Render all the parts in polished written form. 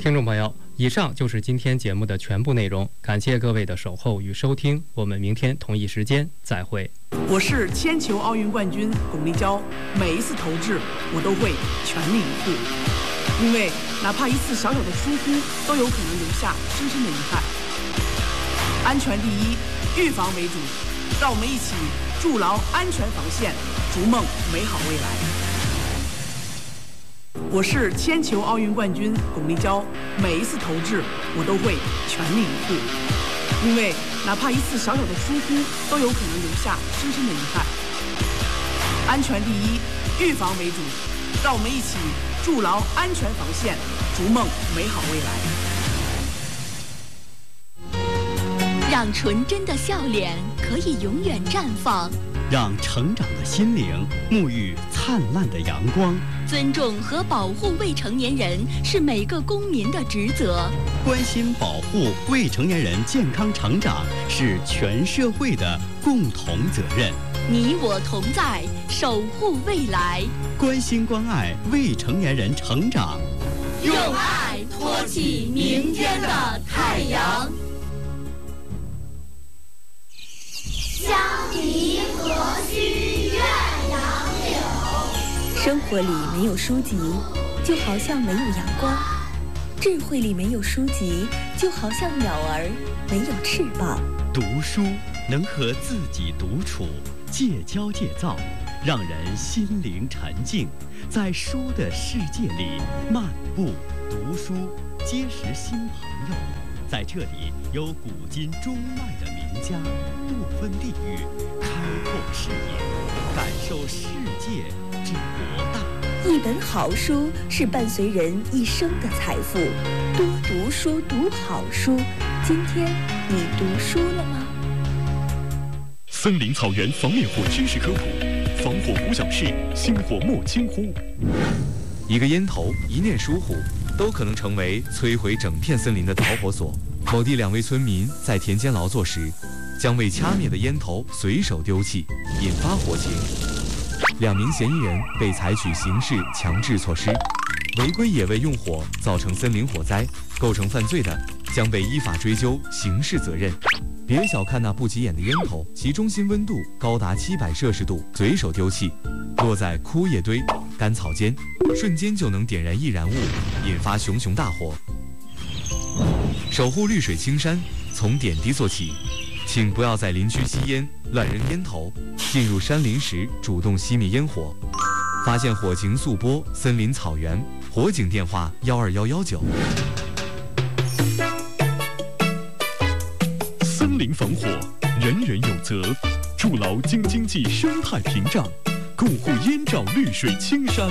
听众朋友，以上就是今天节目的全部内容，感谢各位的守候与收听，我们明天同一时间再会。 我是铅球奥运冠军巩立姣，每一次投掷我都会全力以赴，因为哪怕一次小小的疏忽都有可能留下深深的遗憾。安全第一，预防为主，让我们一起筑牢安全防线，逐梦美好未来。我是铅球奥运冠军巩立姣，每一次投掷我都会全力以赴，因为哪怕一次小小的疏忽都有可能留下深深的遗憾。安全第一，预防为主，让我们一起筑牢安全防线，逐梦美好未来。 让纯真的笑脸可以永远绽放， 让成长的心灵沐浴灿烂的阳光。 尊重和保护未成年人是每个公民的职责， 关心保护未成年人健康成长是全社会的共同责任。 你我同在，守护未来， 关心关爱未成年人成长， 用爱托起明天的太阳。 香梨何须怨杨柳。 生活里没有书籍，就好像没有阳光；智慧里没有书籍，就好像鸟儿没有翅膀。 读书能和自己独处，戒骄戒躁，让人心灵沉静，在书的世界里漫步读书，结识新朋友。在这里有古今中外的名家，不分地域，开阔视野，感受世界之博大。 一本好书是伴随人一生的财富，多读书，读好书。今天你读书了吗？ 森林草原防灭火知识科普，防火无小事，星火莫轻忽。 一个烟头，一念疏忽，都可能成为摧毁整片森林的导火索。某地2位村民在田间劳作时，将未掐灭的烟头随手丢弃，引发火情。2名嫌疑人被采取刑事强制措施。违规野味用火造成森林火灾，构成犯罪的，将被依法追究刑事责任。别小看那不起眼的烟头，其中心温度高达700摄氏度，随手丢弃，落在枯叶堆、干草间，瞬间就能点燃易燃物，引发熊熊大火。守护绿水青山，从点滴做起，请不要在林区吸烟、乱扔烟头，进入山林时主动熄灭烟火。发现火情速拨森林草原，火警电话12119。 森林防火，人人有责，筑牢京津冀生态屏障，共护燕赵绿水青山。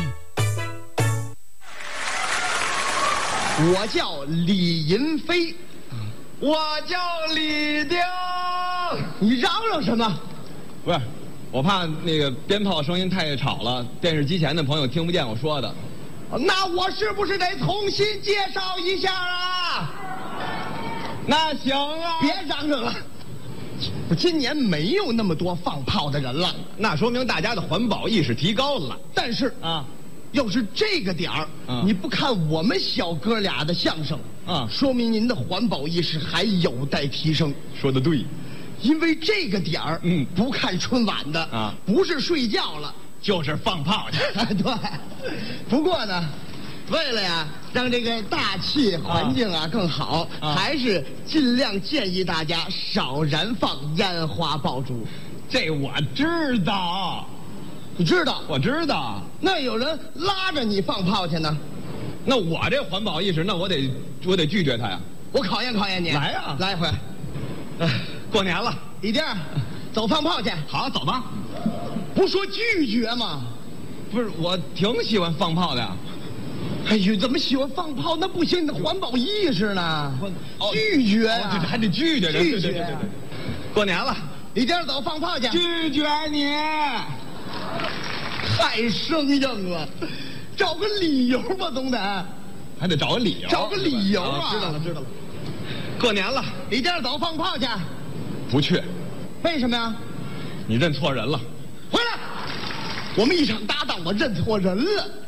我叫李银飞， 我叫李丁。 你嚷嚷什么？ 不是，我怕那个鞭炮声音太吵了，电视机前的朋友听不见我说的。 那我是不是得重新介绍一下啊？ 那行啊， 别嚷嚷了。今年没有那么多放炮的人了， 那说明大家的环保意识提高了。 但是啊，要是这个点儿，你不看我们小哥俩的相声啊，说明您的环保意识还有待提升。 说得对， 因为这个点儿，不看春晚的啊，不是睡觉了， 就是放炮去。 对，不过呢，为了呀让这个大气环境啊更好，还是尽量建议大家少燃放烟花爆竹。 这我知道。 你知道？ 我知道。 那有人拉着你放炮去呢， 那我这环保意识，那我得拒绝他呀。 我考验考验你。 来呀， 来一回。 过年了， 李丁，走放炮去。 好，走吧。 不说拒绝吗？ 不是，我挺喜欢放炮的呀。 哎呦，怎么喜欢放炮？那不行，你的环保意识呢？拒绝呀， 还得拒绝。 拒绝。 对。过年了， 李丁，走放炮去。 拒绝你。 太生硬了，找个理由吧，总得。 还得找个理由。 找个理由啊！ 知道了。过年了， 李丁，走放炮去。 不去。 为什么呀？ 你认错人了。 回来，我们一场搭档，我认错人了。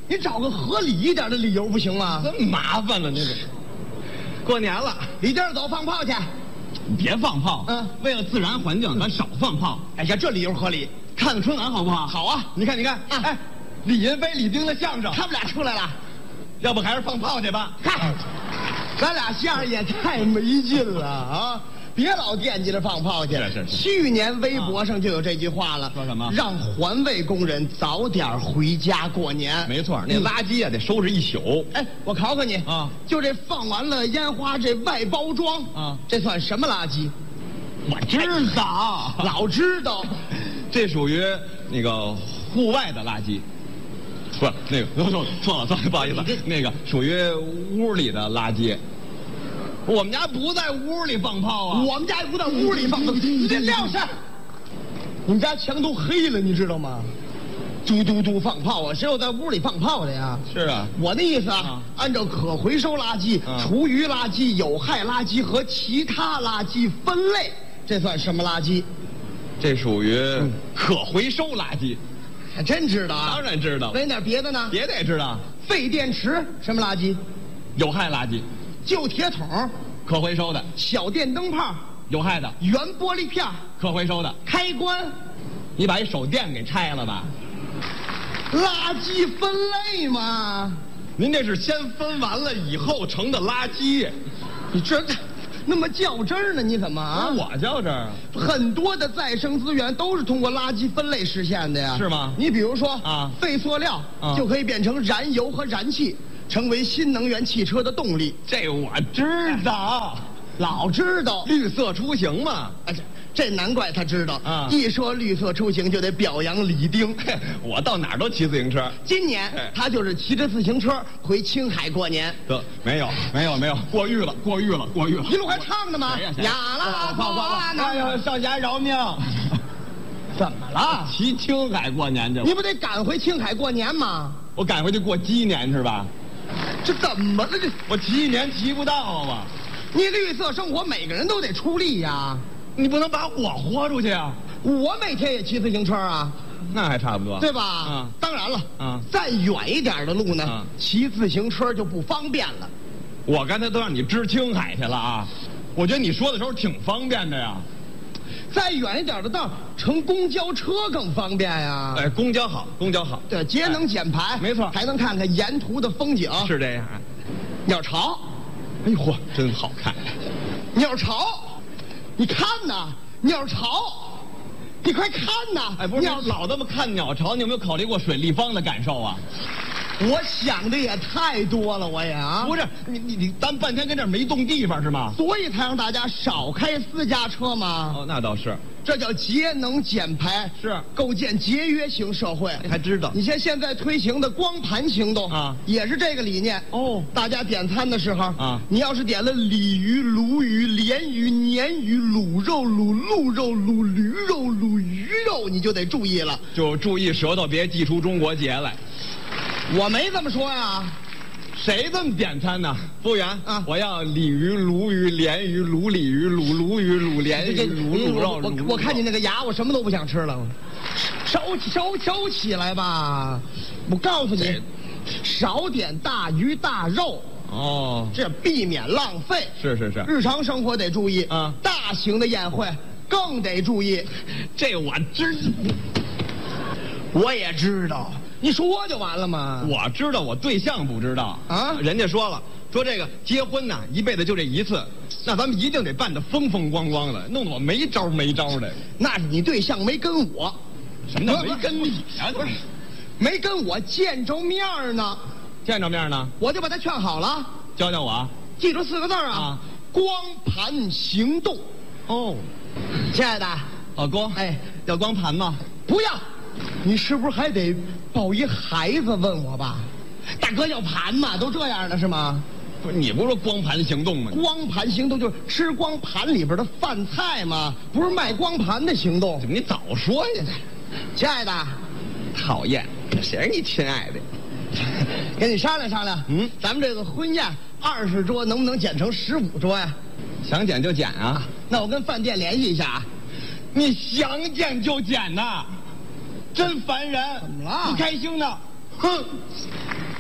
你找个合理一点的理由不行吗？ 这么麻烦了，这个。过年了， 离地儿走放炮去。 别放炮，为了自然环境，咱少放炮。 哎呀，这理由合理。 看看春晚好不好？ 好啊， 你看，哎，李云飞、李丁的相声， 他们俩出来了， 要不还是放炮去吧？ 嗨，咱俩相声也太没劲了啊！别老惦记着放炮去。 是。 去年微博上就有这句话了， 说什么？ 让环卫工人早点回家过年。 没错，那垃圾啊得收拾一宿。 哎，我考考你啊，就这放完了烟花这外包装啊，这算什么垃圾？ 我知道， 老知道， 这属于那个户外的垃圾。不是那个，错了，不好意思，那个属于屋里的垃圾。我们家不在屋里放炮啊！ 我们家也不在屋里放炮，你这撂下！你们家墙都黑了，你知道吗？嘟嘟嘟放炮啊！谁有在屋里放炮的呀？ 是啊， 我的意思啊，按照可回收垃圾、厨余垃圾、有害垃圾和其他垃圾分类，这算什么垃圾？ 这属于可回收垃圾。 还真知道啊？ 当然知道。 问点别的呢？ 别的也知道。 废电池什么垃圾？ 有害垃圾。 旧铁桶可回收的。 小电灯泡有害的。 圆玻璃片可回收的。 开关， 你把一手电给拆了吧？ 垃圾分类嘛。 您这是先分完了以后成的垃圾。 你这那么较真儿呢？你怎么啊？ 我较真儿。 很多的再生资源都是通过垃圾分类实现的呀。 是吗？ 你比如说啊， 废塑料就可以变成燃油和燃气，成为新能源汽车的动力。 这我知道， 老知道。 绿色出行嘛。 这难怪他知道啊！ 一说绿色出行就得表扬李丁。 我到哪儿都骑自行车。 今年他就是骑着自行车回青海过年。 没有，过誉了。 一路还唱呢吗？呀啦花，哎呦，少侠饶命！ 怎么了？ 骑青海过年去？ 你不得赶回青海过年吗？ 我赶回去过鸡年是吧？ 这怎么了？这我骑一年骑不到啊！ 你绿色生活每个人都得出力呀。 你不能把我豁出去啊！ 我每天也骑自行车啊， 那还差不多， 对吧？当然了，再远一点的路呢，骑自行车就不方便了。 我刚才都让你支青海去了啊！我觉得你说的时候挺方便的呀。 再远一点的道，乘公交车更方便呀。 哎，公交好。 对，节能减排， 没错， 还能看看沿途的风景。 是这样。 鸟巢， 哎呦嚯，真好看！ 鸟巢。你看呐，鸟巢，你快看呐！ 哎，不是，老这么看鸟巢，你有没有考虑过水立方的感受啊？ 我想的也太多了，我也啊。 不是，你咱半天跟这儿没动地方是吗？ 所以才让大家少开私家车嘛。 哦，那倒是。 这叫节能减排， 是构建节约型社会。 还知道？ 你像现在推行的光盘行动啊，也是这个理念。 哦， 大家点餐的时候啊， 你要是点了鲤鱼、鲈鱼、鲢鱼、鲶鱼、卤肉、卤鹿肉、卤驴肉、卤鱼肉，你就得注意了， 就注意舌头别记出中国结来。 我没这么说呀。 谁这么点餐呢？服务员啊，我要鲤鱼、鲈鱼、鲢鱼、卤鲤鱼、卤鲈鱼、卤鲢鱼、卤肉。 我看你那个牙，我什么都不想吃了。收起来吧！我告诉你，少点大鱼大肉。 哦， 这避免浪费。 是。 日常生活得注意啊，大型的宴会更得注意。 这我知， 我也知道。你说就完了吗？ 我知道，我对象不知道啊。人家说了，说这个结婚呐，一辈子就这一次，那咱们一定得办得风风光光的，弄得我没招的。 那是你对象没跟我， 什么叫没跟你啊？ 不是，没跟我见着面呢。 见着面呢， 我就把他劝好了。 教我， 记住4个字啊，光盘行动。 哦， 亲爱的， 老公， 哎， 要光盘吗？ 不要。你是不是还得抱一孩子问我吧？大哥要盘嘛，都这样的是吗？ 不是，你不是说光盘行动吗？ 光盘行动就是吃光盘里边的饭菜嘛，不是卖光盘的行动。 你早说呀！ 亲爱的， 讨厌，谁是你亲爱的？ 跟你商量商量，咱们这个婚宴20桌能不能减成15桌呀？ 想减就减啊！ 那我跟饭店联系一下啊。 你想减就减呐！真烦人！ 怎么了？ 不开心呢？哼！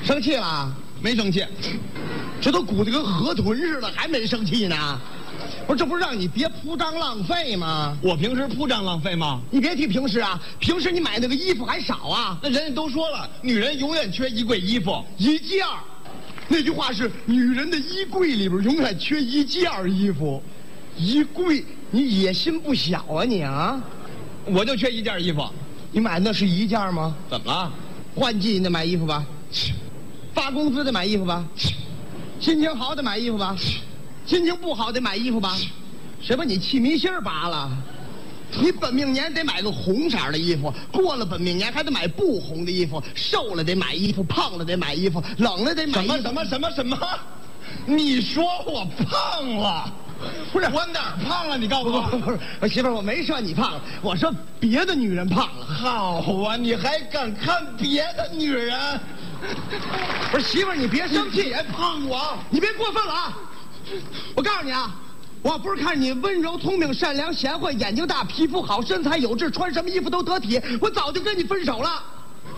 生气了？ 没生气。 这都鼓得跟河豚似的，还没生气呢？不是，这不是让你别铺张浪费吗？ 我平时铺张浪费吗？ 你别提平时啊，平时你买那个衣服还少啊。 那人家都说了，女人永远缺一柜衣服一件儿。那句话是，女人的衣柜里边永远缺一件衣服。衣柜，你野心不小啊你啊！ 我就缺一件衣服。 你买的那是一件吗？ 怎么了？ 换季你得买衣服吧？发工资得买衣服吧？心情好得买衣服吧？心情不好得买衣服吧？谁把你气迷心拔了？你本命年得买个红色的衣服，过了本命年还得买不红的衣服，瘦了得买衣服，胖了得买衣服，冷了得买衣服。 什么？你说我胖了？不是，我哪儿胖了？你告诉我。 不是，媳妇儿，我没说你胖了，我说别的女人胖了。 好啊，你还敢看别的女人？ 不是，媳妇儿，你别生气， 别胖我， 你别过分了啊！我告诉你啊，我要不是看你温柔、聪明、善良、贤惠、眼睛大、皮肤好、身材有致，穿什么衣服都得体，我早就跟你分手了。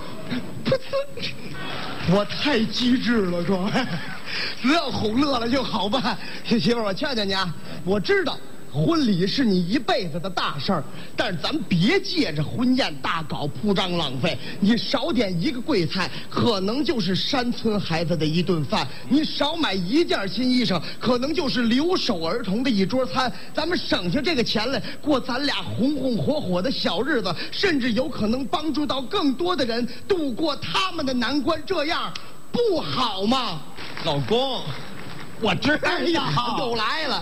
我太机智了，各位，只要哄乐了就好办。媳妇儿，我劝劝你啊，我知道婚礼是你一辈子的大事儿，但是咱们别借着婚宴大搞铺张浪费。你少点一个贵菜，可能就是山村孩子的一顿饭；你少买一件新衣裳，可能就是留守儿童的一桌餐。咱们省下这个钱来，过咱俩红红火火的小日子，甚至有可能帮助到更多的人度过他们的难关，这样不好吗？ 老公，我知道。 哎呀，又来了。